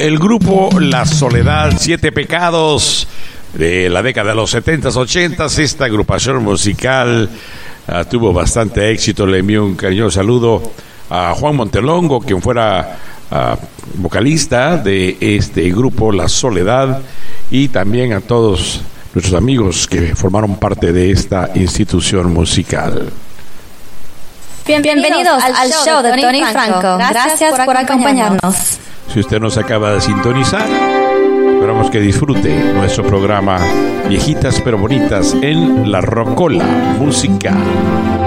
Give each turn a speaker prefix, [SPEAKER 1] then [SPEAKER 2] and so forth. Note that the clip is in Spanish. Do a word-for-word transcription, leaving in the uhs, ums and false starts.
[SPEAKER 1] el grupo La Soledad, Siete Pecados de la década de los setentas, ochentas. Esta agrupación musical uh, tuvo bastante éxito. Le envío un cariñoso saludo a Juan Montelongo, quien fuera uh, vocalista de este grupo La Soledad, y también a todos nuestros amigos que formaron parte de esta institución musical.
[SPEAKER 2] Bienvenidos, Bienvenidos al, al show de Tony Franco. Franco. Gracias, Gracias por, por acompañarnos. acompañarnos.
[SPEAKER 1] Si usted nos acaba de sintonizar, esperamos que disfrute nuestro programa Viejitas pero Bonitas en La Rocola Musical.